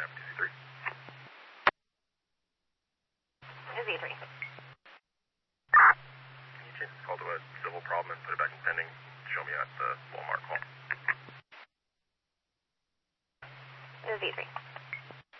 2C3. Z3. Can you change this call to a civil problem and put it back in pending? Show me at the Walmart call. Z3.